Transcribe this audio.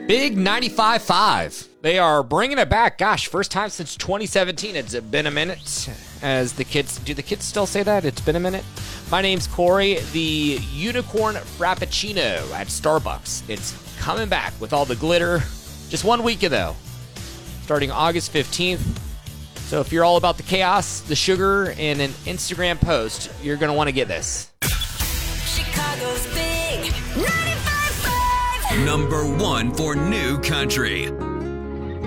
Big 95.5. They are bringing it back. Gosh, first time since 2017. It's been a minute. As the kids, do the kids still say that? It's been a minute. My name's Corey. The Unicorn Frappuccino at Starbucks. It's coming back with all the glitter. Just 1 week ago, starting August 15th. So if you're all about the chaos, the sugar, and an Instagram post, you're going to want to get this. Chicago's Big 95.5. Number 1 for New Country.